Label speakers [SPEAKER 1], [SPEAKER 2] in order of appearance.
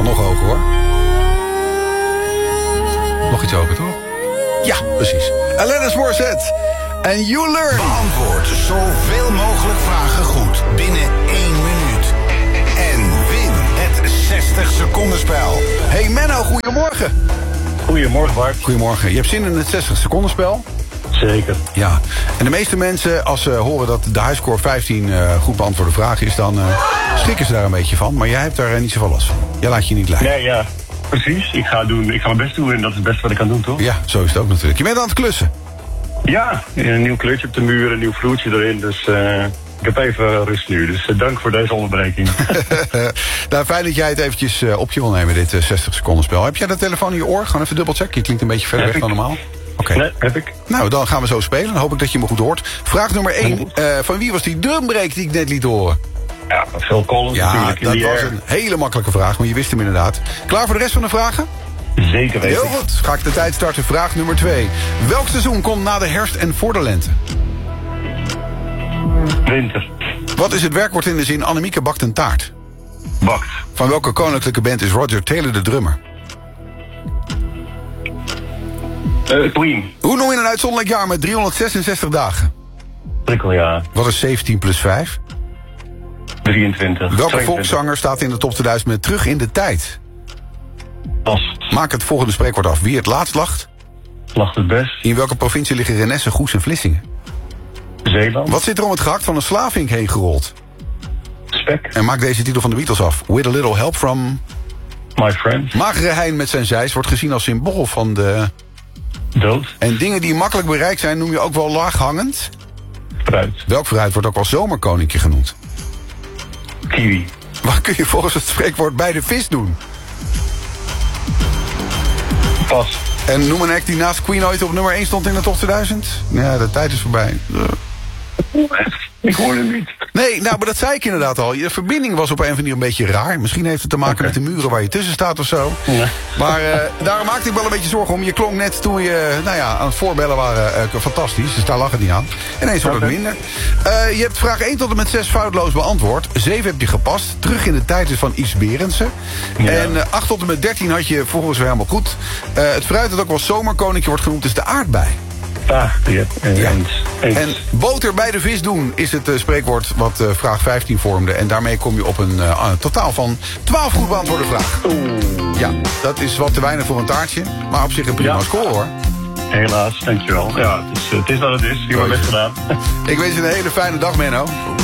[SPEAKER 1] Nog hoger hoor. Nog iets hoger toch? Ja, precies. Alanis Morissette. En You Learn.
[SPEAKER 2] Beantwoord zoveel mogelijk vragen goed binnen 1 minuut. En win het 60 seconden spel.
[SPEAKER 1] Hey Menno, goedemorgen.
[SPEAKER 3] Goedemorgen Bart.
[SPEAKER 1] Goedemorgen. Je hebt zin in het 60 seconden spel?
[SPEAKER 3] Zeker.
[SPEAKER 1] Ja. En de meeste mensen, als ze horen dat de highscore 15 goed beantwoorde vragen is, dan schrikken ze daar een beetje van. Maar jij hebt daar niet zoveel last van. Jij laat je niet leiden.
[SPEAKER 3] Nee, ja. Precies. Ik ga mijn best doen en dat is het beste wat ik kan doen, toch?
[SPEAKER 1] Ja, zo is het ook natuurlijk. Je bent aan het klussen.
[SPEAKER 3] Ja, een nieuw kleurtje op de muur, een nieuw vloertje erin. Dus ik heb even rust nu. Dus dank voor deze onderbreking.
[SPEAKER 1] Nou, fijn dat jij het eventjes op je wil nemen, dit 60 seconden spel. Heb jij de telefoon in je oor? Gewoon even dubbelchecken. Je klinkt een beetje verder weg dan normaal. Oké.
[SPEAKER 3] Nee, heb ik.
[SPEAKER 1] Nou, dan gaan we zo spelen. Dan hoop ik dat je me goed hoort. Vraag nummer 1. Van wie was die drumbreak die ik net liet horen?
[SPEAKER 3] Ja, Phil Collins
[SPEAKER 1] Ja,
[SPEAKER 3] natuurlijk.
[SPEAKER 1] dat was een hele makkelijke vraag, maar je wist hem inderdaad. Klaar voor de rest van de vragen?
[SPEAKER 3] Zeker weten.
[SPEAKER 1] Heel goed. Ga ik de tijd starten. Vraag nummer 2. Welk seizoen komt na de herfst en voor de lente?
[SPEAKER 3] Winter.
[SPEAKER 1] Wat is het werkwoord in de zin Annemieke bakt een taart?
[SPEAKER 3] Bakt.
[SPEAKER 1] Van welke koninklijke band is Roger Taylor de drummer?
[SPEAKER 3] Queen.
[SPEAKER 1] Hoe noem je een uitzonderlijk jaar met 366 dagen?
[SPEAKER 3] Prikkeljaar.
[SPEAKER 1] Wat is 17 plus 5?
[SPEAKER 3] 23.
[SPEAKER 1] Welke
[SPEAKER 3] 22.
[SPEAKER 1] volkszanger staat in de top 2000 met Terug in de tijd?
[SPEAKER 3] Pas.
[SPEAKER 1] Maak het volgende spreekwoord af. Wie het laatst lacht?
[SPEAKER 3] Lacht het best.
[SPEAKER 1] In welke provincie liggen Renesse, Goes en Vlissingen?
[SPEAKER 3] Zeeland.
[SPEAKER 1] Wat zit er om het gehakt van een slavink heen gerold?
[SPEAKER 3] Spek.
[SPEAKER 1] En maak deze titel van de Beatles af. With a little help from...
[SPEAKER 3] My friend.
[SPEAKER 1] Magere Hein met zijn zeis wordt gezien als symbool van de...
[SPEAKER 3] Dood.
[SPEAKER 1] En dingen die makkelijk bereikt zijn noem je ook wel laaghangend.
[SPEAKER 3] Fruit.
[SPEAKER 1] Welk fruit wordt ook wel zomerkoninkje genoemd?
[SPEAKER 3] Kiwi.
[SPEAKER 1] Wat kun je volgens het spreekwoord bij de vis doen?
[SPEAKER 3] Pas.
[SPEAKER 1] En noem een act die naast Queen ooit op nummer 1 stond in de top 2000? Ja, de tijd is voorbij.
[SPEAKER 3] Ik hoor hem niet.
[SPEAKER 1] Nee, nou, maar dat zei ik inderdaad al. Je verbinding was op een of andere manier een beetje raar. Misschien heeft het te maken met de muren waar je tussen staat of zo.
[SPEAKER 3] Ja.
[SPEAKER 1] Maar daar maakte ik wel een beetje zorgen om. Je klonk net toen je aan het voorbellen waren fantastisch. Dus daar lag het niet aan. Ineens wordt het minder. Je hebt vraag 1 tot en met 6 foutloos beantwoord. 7 heb je gepast. Terug in de tijd is van Yves Berendsen.
[SPEAKER 3] Ja.
[SPEAKER 1] En 8 tot en met 13 had je volgens mij helemaal goed. Het fruit dat ook wel zomerkoninkje wordt genoemd is de aardbei.
[SPEAKER 3] Ah, ja. Eens.
[SPEAKER 1] En boter bij de vis doen is het spreekwoord wat vraag 15 vormde. En daarmee kom je op een totaal van 12 goed beantwoorde vragen. Ja, dat is wat te weinig voor een taartje. Maar op zich een prima score hoor.
[SPEAKER 3] Helaas, dankjewel. Ja, het is wat het is. Je hebt best gedaan.
[SPEAKER 1] Ik wens je een hele fijne dag, Menno.